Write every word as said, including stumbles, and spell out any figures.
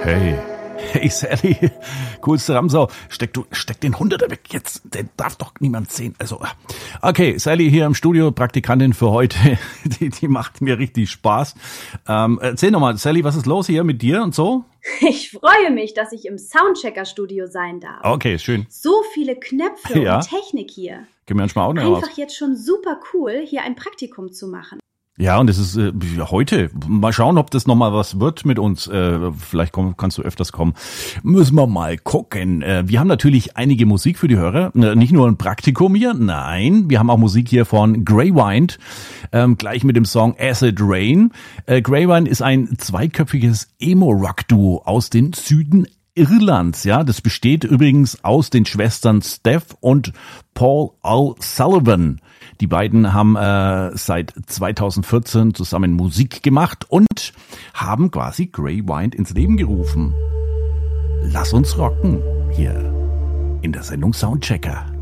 Hey, hey Sally, coolste Ramsau, steck du, steck den Hunderter weg jetzt, den darf doch niemand sehen. Also, okay, Sally hier im Studio, Praktikantin für heute, die, die macht mir richtig Spaß. Ähm, erzähl nochmal, Sally, was ist los hier mit dir und so? Ich freue mich, dass ich im Soundchecker-Studio sein darf. Okay, schön. So viele Knöpfe ja. und Technik hier. Gib mir manchmal auch noch Einfach aus. jetzt schon super cool, hier ein Praktikum zu machen. Ja, und das ist äh, heute. Mal schauen, ob das nochmal was wird mit uns. Äh, vielleicht komm, kannst du öfters kommen. Müssen wir mal gucken. Äh, wir haben natürlich einige Musik für die Hörer. Äh, nicht nur ein Praktikum hier, nein. Wir haben auch Musik hier von Greywind. Ähm, gleich mit dem Song Acid Rain. Äh, Greywind ist ein zweiköpfiges Emo-Rock-Duo aus dem Süden Irlands, ja, das besteht übrigens aus den Schwestern Steph und Paul O'Sullivan. Die beiden haben äh, seit zweitausendvierzehn zusammen Musik gemacht und haben quasi Greywind ins Leben gerufen. Lass uns rocken hier in der Sendung Soundchecker.